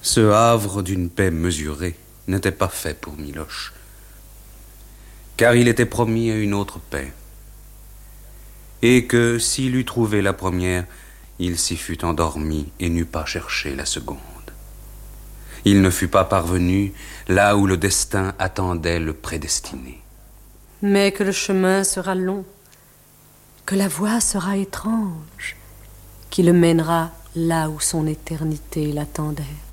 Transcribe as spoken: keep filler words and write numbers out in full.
Ce havre d'une paix mesurée n'était pas fait pour Miloche, car il était promis à une autre paix, et que s'il eût trouvé la première, il s'y fût endormi et n'eût pas cherché la seconde. Il ne fut pas parvenu là où le destin attendait le prédestiné. Mais que le chemin sera long, que la voie sera étrange, qui le mènera là où son éternité l'attendait.